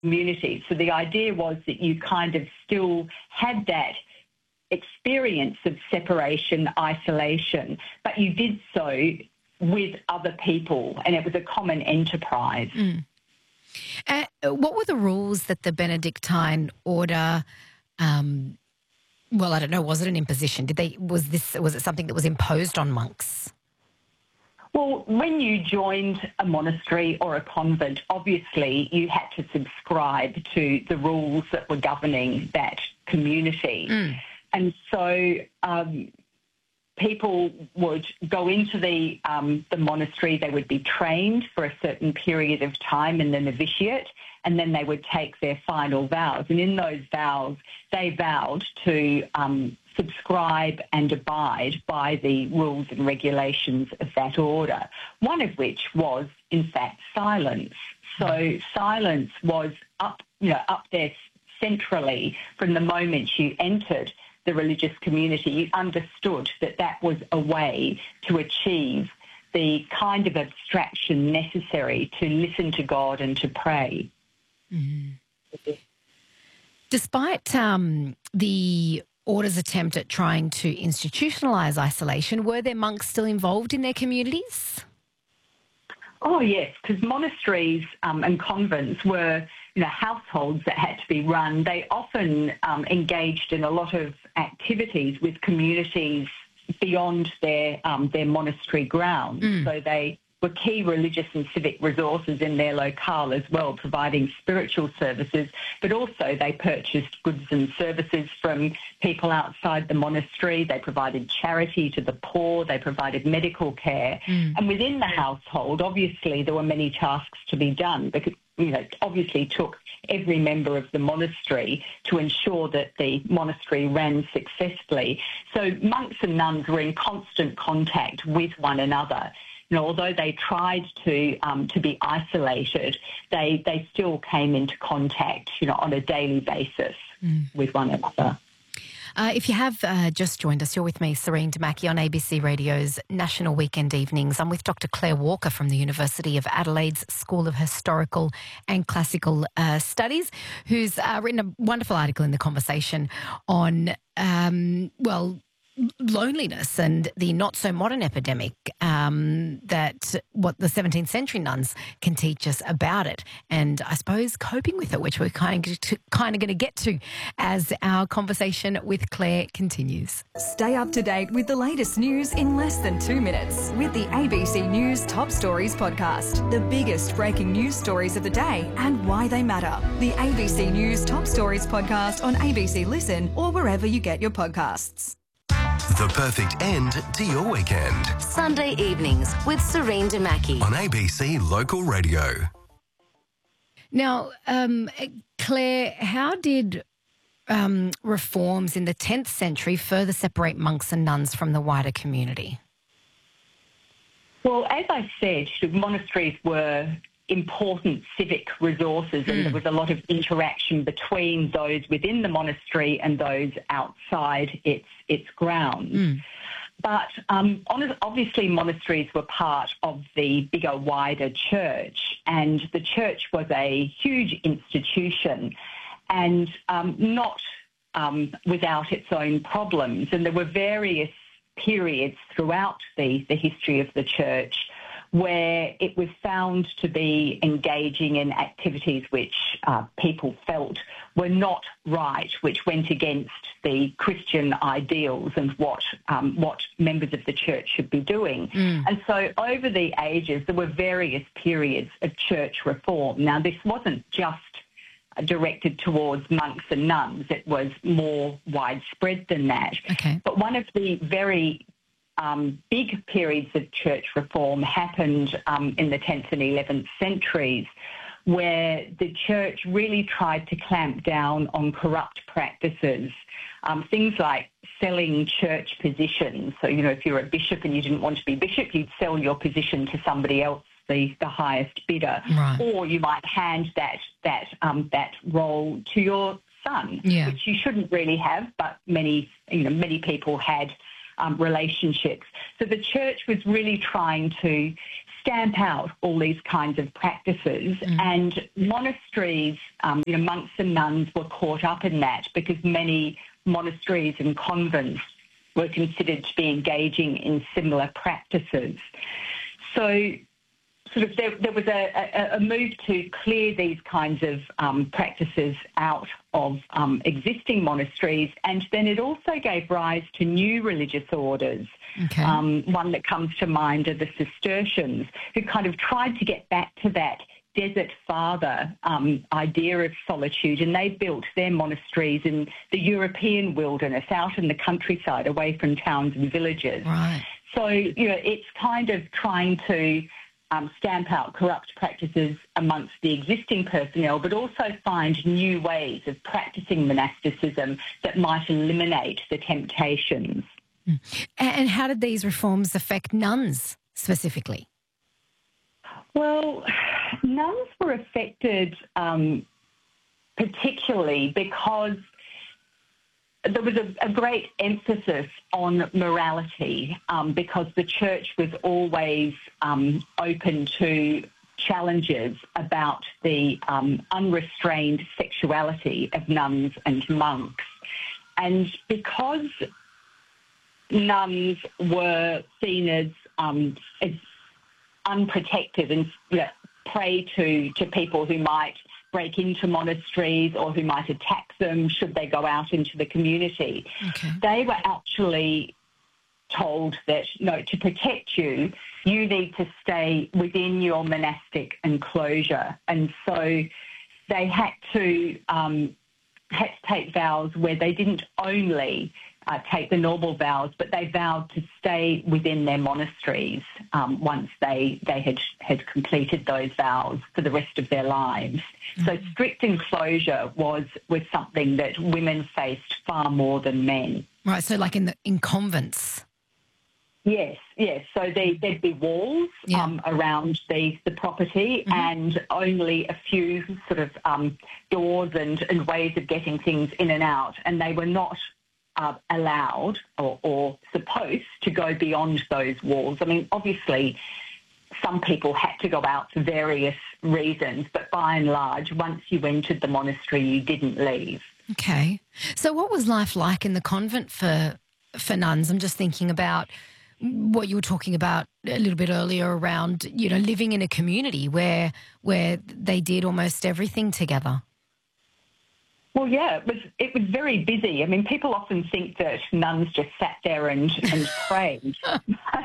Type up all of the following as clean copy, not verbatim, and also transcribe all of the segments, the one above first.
community. So the idea was that you kind of still had that experience of separation, isolation, but you did so with other people, and it was a common enterprise. What were the rules that the Benedictine order, well, I don't know, was it an imposition? Was it something that was imposed on monks? Well, when you joined a monastery or a convent, obviously you had to subscribe to the rules that were governing that community. And so people would go into the monastery, they would be trained for a certain period of time in the novitiate, and then they would take their final vows. And in those vows, they vowed to subscribe and abide by the rules and regulations of that order, one of which was, in fact, silence. So silence was up there centrally from the moment you entered the religious community. You understood that that was a way to achieve the kind of abstraction necessary to listen to God and to pray. Despite the order's attempt at trying to institutionalise isolation, were there monks still involved in their communities? Oh, yes, because monasteries and convents were, households that had to be run. They often engaged in a lot of activities with communities beyond their monastery grounds. So they were key religious and civic resources in their locale as well, providing spiritual services, but also they purchased goods and services from people outside the monastery. They provided charity to the poor. They provided medical care. And within the household, obviously, there were many tasks to be done because, it obviously took every member of the monastery to ensure that the monastery ran successfully. So monks and nuns were in constant contact with one another. Although they tried to be isolated, they still came into contact, on a daily basis with one another. If you have just joined us, you're with me, Serene Damaki, on ABC Radio's National Weekend Evenings. I'm with Dr. Claire Walker from the University of Adelaide's School of Historical and Classical Studies, who's written a wonderful article in The Conversation on, loneliness and the not-so-modern epidemic that what the 17th century nuns can teach us about it, and I suppose coping with it, which we're kind of going to get to as our conversation with Claire continues. Stay up to date with the latest news in less than 2 minutes with the ABC News Top Stories podcast. The biggest breaking news stories of the day and why they matter. The ABC News Top Stories podcast on ABC Listen or wherever you get your podcasts. The perfect end to your weekend. Sunday evenings with Serene Damaki on ABC Local Radio. Now, Claire, how did reforms in the 10th century further separate monks and nuns from the wider community? Well, as I said, monasteries were important civic resources, and there was a lot of interaction between those within the monastery and those outside its grounds. But obviously monasteries were part of the bigger, wider church, and the church was a huge institution and not without its own problems. And there were various periods throughout the history of the church where it was found to be engaging in activities which people felt were not right, which went against the Christian ideals and what members of the church should be doing. And so over the ages, there were various periods of church reform. Now, this wasn't just directed towards monks and nuns. It was more widespread than that. Okay. But one of the very big periods of church reform happened in the 10th and 11th centuries, where the church really tried to clamp down on corrupt practices, things like selling church positions. So, if you're a bishop and you didn't want to be bishop, you'd sell your position to somebody else, the highest bidder, right. Or you might hand that role to your son, which you shouldn't really have, but many people had relationships. So the church was really trying to stamp out all these kinds of practices. And monasteries, monks and nuns were caught up in that because many monasteries and convents were considered to be engaging in similar practices. So sort of there was a move to clear these kinds of practices out of existing monasteries, and then it also gave rise to new religious orders. Okay. One that comes to mind are the Cistercians, who kind of tried to get back to that desert father idea of solitude, and they built their monasteries in the European wilderness, out in the countryside, away from towns and villages. Right. So, it's kind of trying to stamp out corrupt practices amongst the existing personnel, but also find new ways of practicing monasticism that might eliminate the temptations. And how did these reforms affect nuns specifically? Well, nuns were affected particularly because there was a great emphasis on morality because the church was always open to challenges about the unrestrained sexuality of nuns and monks. And because nuns were seen as unprotected and prey to people who might break into monasteries or who might attack them should they go out into the community. Okay. They were actually told that, no, to protect you, you need to stay within your monastic enclosure. And so they had to take vows where they didn't only take the normal vows, but they vowed to stay within their monasteries once they had completed those vows for the rest of their lives. Mm-hmm. So strict enclosure was something that women faced far more than men. Right, so like in convents. Yes. So there'd be walls around the property, and only a few sort of doors and ways of getting things in and out, and they were not allowed or supposed to go beyond those walls. I mean, obviously, some people had to go out for various reasons, but by and large, once you entered the monastery, you didn't leave. Okay. So what was life like in the convent for nuns? I'm just thinking about what you were talking about a little bit earlier around, living in a community where they did almost everything together. Well, yeah, it was very busy. I mean, people often think that nuns just sat there and prayed, but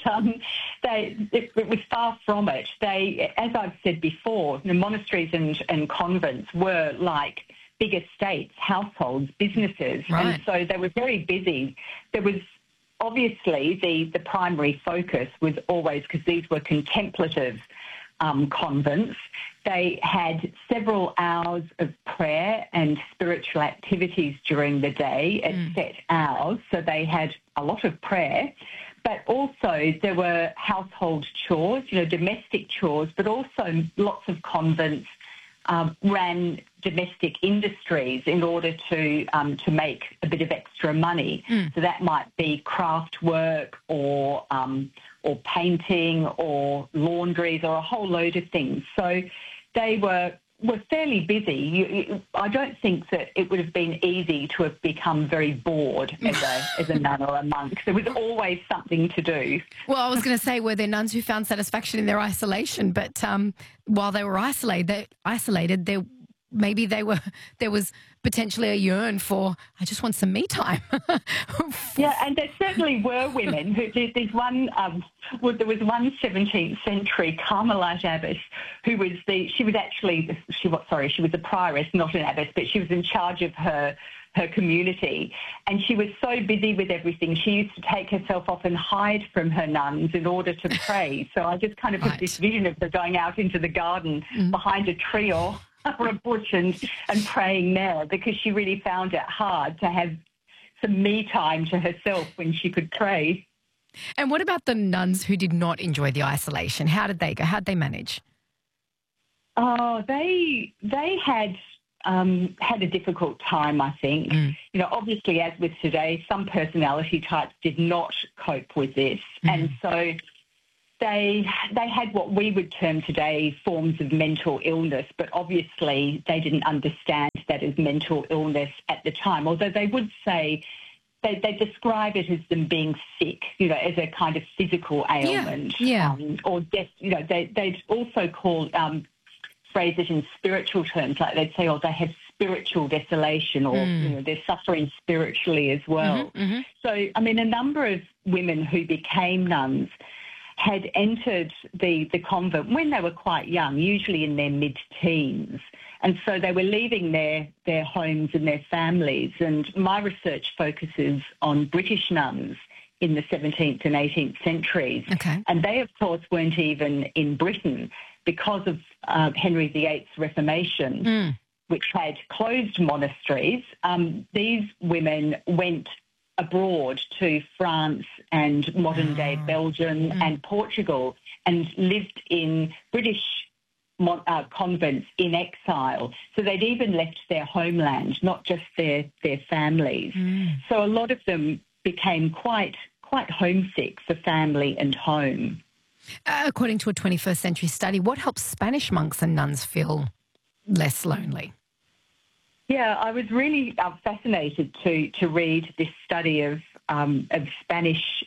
it was far from it. They, as I've said before, monasteries and convents were like big estates, households, businesses, right. And so they were very busy. There was obviously the primary focus was always, because these were contemplative convents, they had several hours of prayer and spiritual activities during the day at set hours, so they had a lot of prayer, but also there were household chores, domestic chores, but also lots of convents ran domestic industries in order to make a bit of extra money. So that might be craft work or painting or laundries or a whole load of things. So they were fairly busy. I don't think that it would have been easy to have become very bored as a nun or a monk. There was always something to do. Well, I was going to say, were there nuns who found satisfaction in their isolation? But while they were isolated, there was potentially a yearn for, I just want some me time. Yeah, and there certainly were women who did this one. There was one 17th century Carmelite abbess who was she was a prioress, not an abbess, but she was in charge of her community, and she was so busy with everything, she used to take herself off and hide from her nuns in order to pray. So I just kind of had this vision of her going out into the garden behind a tree or a bush and praying there, because she really found it hard to have some me time to herself when she could pray. And what about the nuns who did not enjoy the isolation? How did they go? How did they manage? Oh, they had a difficult time, I think. Obviously, as with today, some personality types did not cope with this. And so they had what we would term today forms of mental illness, but obviously they didn't understand that as mental illness at the time, although they would say they describe it as them being sick, as a kind of physical ailment. Yeah. Or they'd also call phrase it in spiritual terms, like they'd say, they have spiritual desolation, or they're suffering spiritually as well. So, I mean, a number of women who became nuns had entered the convent when they were quite young, usually in their mid-teens. And so they were leaving their homes and their families. And my research focuses on British nuns in the 17th and 18th centuries. Okay. And they, of course, weren't even in Britain because of Henry VIII's Reformation, which had closed monasteries. These women went abroad to France and modern-day Belgium and Portugal and lived in British convents in exile. So they'd even left their homeland, not just their families. So a lot of them became quite homesick for family and home. According to a 21st century study, what helps Spanish monks and nuns feel less lonely? Yeah, I was really fascinated to read this study of Spanish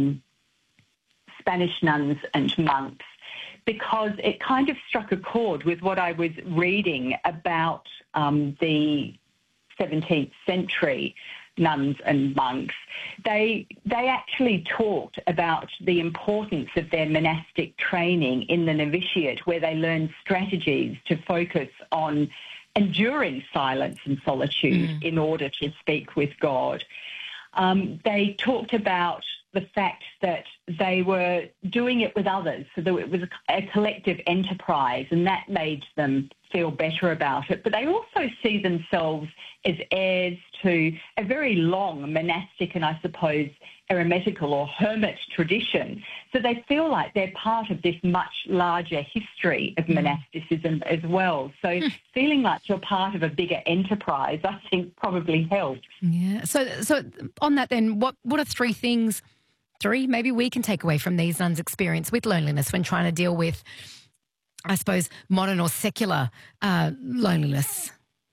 nuns and monks, because it kind of struck a chord with what I was reading about the 17th century nuns and monks. They actually talked about the importance of their monastic training in the novitiate, where they learned strategies to focus on enduring silence and solitude in order to speak with God. They talked about the fact that they were doing it with others, so that it was a collective enterprise, and that made them feel better about it. But they also see themselves as heirs to a very long monastic and, I suppose, eremitical or hermit tradition. So they feel like they're part of this much larger history of monasticism as well. So feeling like you're part of a bigger enterprise, I think, probably helps. Yeah. So on that then, what are three maybe we can take away from these nuns' experience with loneliness when trying to deal with, I suppose, modern or secular loneliness?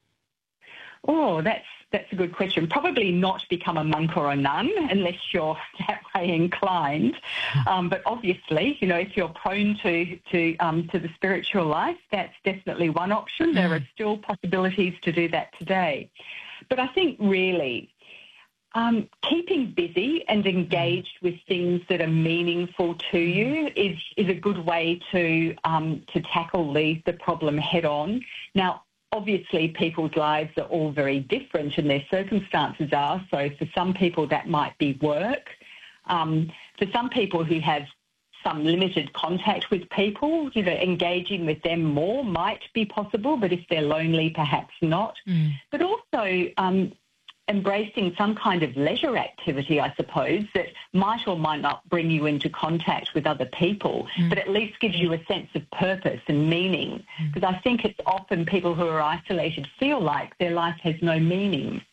Oh, that's a good question. Probably not become a monk or a nun unless you're that way inclined. But obviously, if you're prone to the spiritual life, that's definitely one option. There are still possibilities to do that today. But I think really keeping busy and engaged with things that are meaningful to you is a good way to tackle the problem head on. Now, obviously, people's lives are all very different and their circumstances are. So for some people, that might be work. For some people who have some limited contact with people, engaging with them more might be possible, but if they're lonely, perhaps not. But also embracing some kind of leisure activity, I suppose, that might or might not bring you into contact with other people, but at least gives you a sense of purpose and meaning. Because I think it's often people who are isolated feel like their life has no meaning.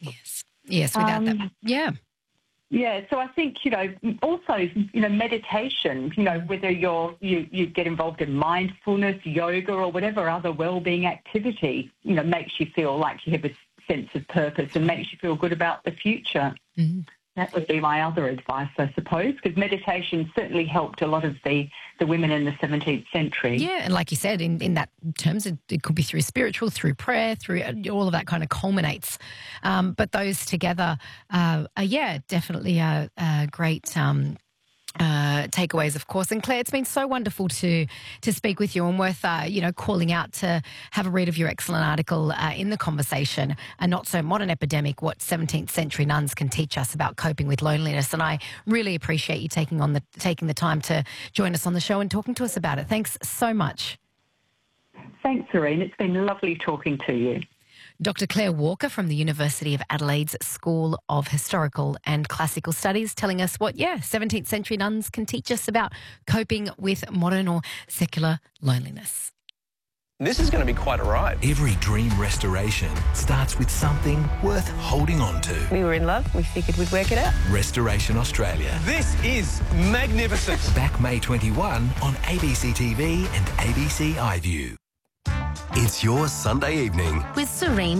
Yes, without that. Yeah. Yeah, so I think, also, meditation, whether you get involved in mindfulness, yoga or whatever other well-being activity, makes you feel like you have a sense of purpose and makes you feel good about the future. That would be my other advice, I suppose, because meditation certainly helped a lot of the women in the 17th century. Yeah, and like you said, in that terms, it could be through spiritual, through prayer, through all of that kind of culminates. But those together are definitely a great takeaways, of course. And Claire, it's been so wonderful to speak with you, and worth calling out to have a read of your excellent article in The Conversation, A Not So Modern Epidemic, What 17th Century Nuns Can Teach Us About Coping with Loneliness. And I really appreciate you taking the time to join us on the show and talking to us about it. Thanks so much. Thanks, Serene. It's been lovely talking to you. Dr. Claire Walker from the University of Adelaide's School of Historical and Classical Studies, telling us what, 17th century nuns can teach us about coping with modern or secular loneliness. This is going to be quite a ride. Every dream restoration starts with something worth holding on to. We were in love. We figured we'd work it out. Restoration Australia. This is magnificent. Back May 21 on ABC TV and ABC iView. It's your Sunday evening With Serene